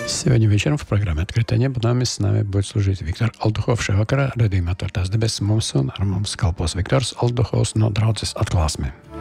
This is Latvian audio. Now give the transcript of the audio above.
Сегодня вечером в программе «Открытое небо» с нами будет служить Виктор Алдухов. Šajā vakarā raidījumā Atvērtās debesis mums un ar mums kalpos Viktors Aldухovs no draudzes Atklāsme.